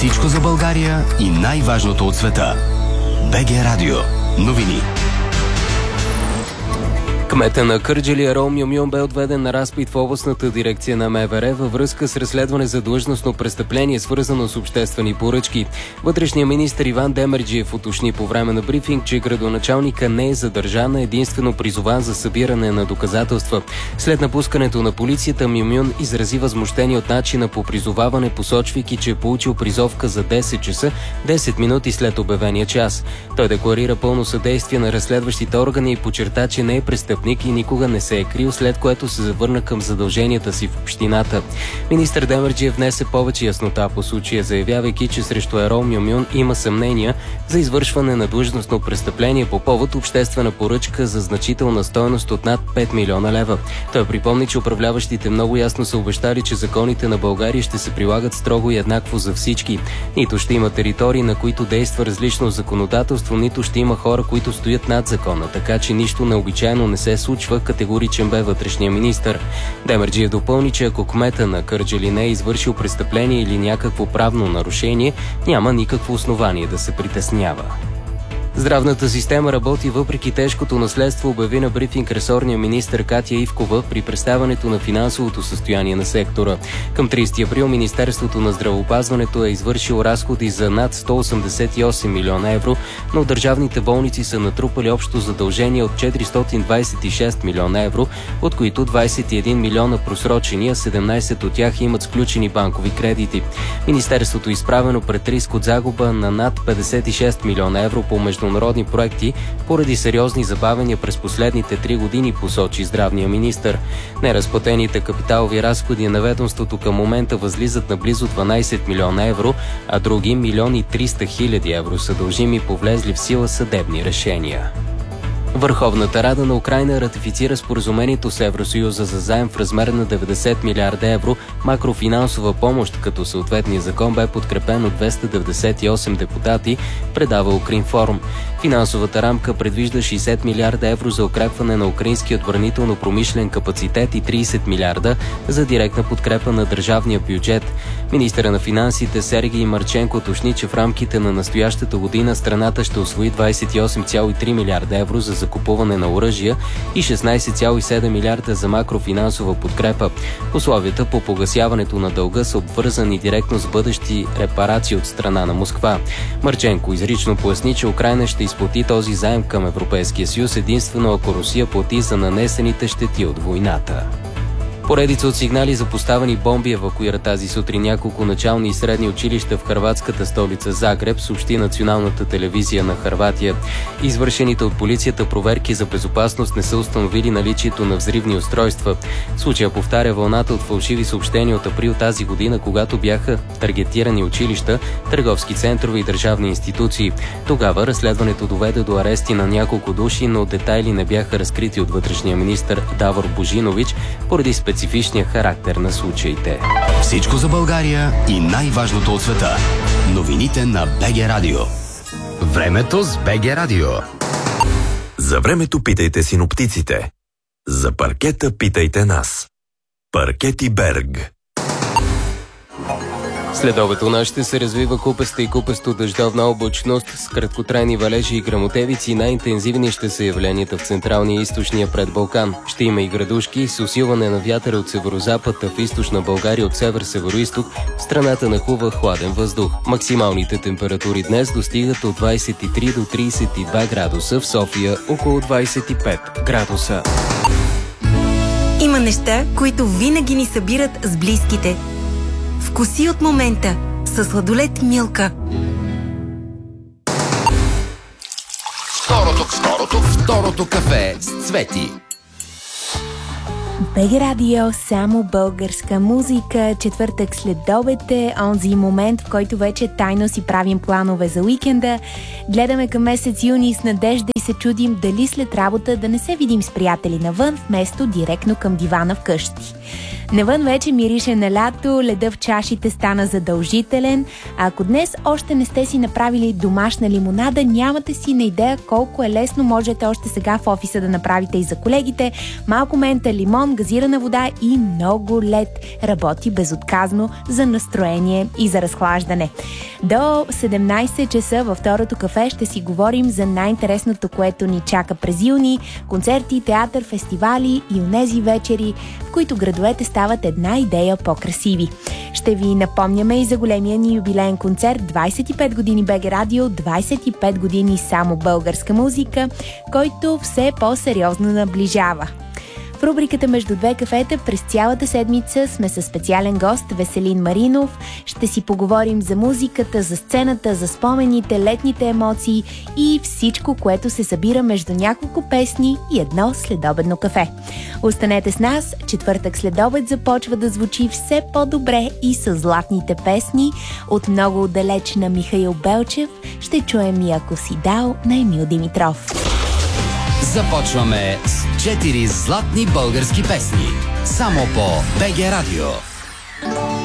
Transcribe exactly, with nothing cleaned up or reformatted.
Всичко за България и най-важното от света. БГ Радио. Новини. Кмета на Кърджали Ерол Мюмюн бе отведен на разпит в областната дирекция на МВР във връзка с разследване за длъжностно престъпление, свързано с обществени поръчки. Вътрешният министър Иван Демерджиев уточни по време на брифинг, че градоначалника не е задържан, а единствено призован за събиране на доказателства. След напускането на полицията, Мюмюн изрази възмущение от начина по призоваване, посочвайки, че е получил призовка за десет часа, десет минути след обявения час. Той декларира пълно съдействие на разследващите органи и подчерта, че не е престъпник и никога не се е крил, след което се завърна към задълженията си в общината. Министър Демерджиев внесе повече яснота по случая, заявявайки, че срещу Ерол Мюмюн има съмнения за извършване на длъжностно престъпление по повод обществена поръчка за значителна стойност от над пет милиона лева. Той припомни, че управляващите много ясно са обещали, че законите на България ще се прилагат строго и еднакво за всички. Нито ще има територии, на които действа различно законодателство, нито ще има хора, които стоят над закона, така че нищо необичайно не се случва, категоричен бе вътрешния министър. Демерджиев допълни, че ако кмета на Кърджали не е извършил престъпление или някакво правно нарушение, няма никакво основание да се притеснява. Здравната система работи въпреки тежкото наследство, обяви на брифинг ресорния министър Катя Ивкова при представянето на финансовото състояние на сектора. Към тридесети април Министерството на здравеопазването е извършило разходи за над сто осемдесет и осем милиона евро, но държавните болници са натрупали общо задължения от четиристотин двадесет и шест милиона евро, от които двадесет и един милиона просрочени, а седемнадесет от тях имат сключени банкови кредити. Министерството е изправено пред риск от загуба на над петдесет и шест милиона евро по между народни проекти поради сериозни забавения през последните три години, посочи здравния министър. Неразплатените капиталови разходи на ведомството към момента възлизат на близо дванадесет милиона евро, а други милион и триста хиляди евро са дължими по влезли в сила съдебни решения. Върховната Рада на Украйна ратифицира споразумението с Евросъюза за заем в размер на деветдесет милиарда евро макрофинансова помощ, като съответният закон бе подкрепен от двеста деветдесет и осем депутати, предава Укринформ. Финансовата рамка предвижда шейсет милиарда евро за укрепване на украинския отбранително-промишлен капацитет и тридесет милиарда за директна подкрепа на държавния бюджет. Министъра на финансите Сергей Марченко уточни, че в рамките на настоящата година страната ще усвои двадесет и осем цяло и три милиарда евро за закупуване на оръжия и шестнадесет цяло и седем милиарда за макрофинансова подкрепа. Условията по погасяването на дълга са обвързани директно с бъдещи репарации от страна на Москва. Марченко изрично поясни, че Украйна ще изплати този заем към Европейския съюз единствено ако Русия плати за нанесените щети от войната. Поредица от сигнали за поставени бомби евакуира тази сутрин няколко начални и средни училища в хърватската столица Загреб, съобщи националната телевизия на Хърватия. Извършените от полицията проверки за безопасност не са установили наличието на взривни устройства. Случая повтаря вълната от фалшиви съобщения от април тази година, когато бяха таргетирани училища, търговски центрове и държавни институции. Тогава разследването доведе до арести на няколко души, но детайли не бяха разкрити от вътрешния министър Давор Божинович поради специалността специфичния характер на случаите. Всичко за България и най-важното от света. Новините на БГ Радио. Времето с БГ Радио. За времето питайте синоптиците. За паркета питайте нас. Паркети Берг. След обед у нас ще се развива купеста и купесто дъждовна облачност с краткотрайни валежи и гръмотевици. Най-интензивни ще са явленията в централния и източния предбалкан. Ще има и градушки с усилване на вятъра от северозапад, а в източна България от север-североизток в страната нахлува хладен въздух. Максималните температури днес достигат от двадесет и три до тридесет и два градуса, в София около двадесет и пет градуса. Има неща, които винаги ни събират с близките. Вкуси от момента със сладолед Милка. Второто, второто, второто кафе с Цвети. БГ Радио, само българска музика. Четвъртък след обед е онзи момент, в който вече тайно си правим планове за уикенда. Гледаме към месец юни с надежда и се чудим дали след работа да не се видим с приятели навън, вместо директно към дивана вкъщи. Навън вече мирише на лято, леда в чашите стана задължителен, а ако днес още не сте си направили домашна лимонада, нямате си на идея колко е лесно можете още сега в офиса да направите и за колегите. Малко мента, лимон, газирана вода и много лед. Работи безотказно за настроение и за разхлаждане. До седемнайсет часа във второто кафе ще си говорим за най-интересното, което ни чака през юни, концерти, театър, фестивали и онези вечери, в които градовете стават една идея по-красиви. Ще ви напомняме и за големия ни юбилеен концерт двайсет и пет години БГ Радио, двайсет и пет години само българска музика, който все по-сериозно наближава. В рубриката Между две кафета през цялата седмица сме със специален гост Веселин Маринов. Ще си поговорим за музиката, за сцената, за спомените, летните емоции и всичко, което се събира между няколко песни и едно следобедно кафе. Останете с нас, четвъртък следобед започва да звучи все по-добре и с златните песни. От много отдалеч на Михаил Белчев ще чуем и Ако си дал на Емил Димитров. Започваме с четири златни български песни. Само по БГ Радио.